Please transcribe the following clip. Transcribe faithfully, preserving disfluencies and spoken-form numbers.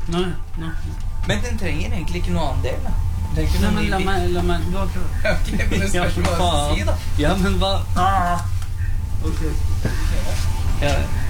Nei, nei. Men den trenger egentlig ikke noe annen del, da. Nei, men la meg, la meg. Du har klart. Ok, men det skal ikke bare si, da. Ja, men hva? Ah. Ok. Ja.